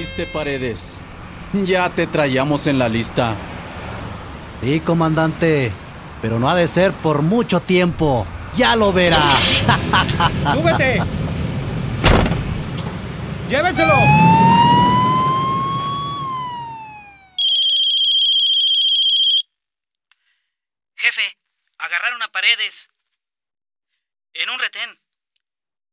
viste, Paredes. Ya te traíamos en la lista. Sí, comandante, pero no ha de ser por mucho tiempo. ¡Ya lo verá! ¡Súbete! ¡Llévenselo! Jefe, agarraron a Paredes en un retén.